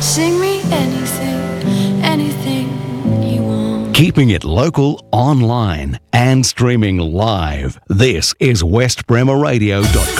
Sing me anything, anything you want. Keeping it local, online, and streaming live. This is westbremerradio.com.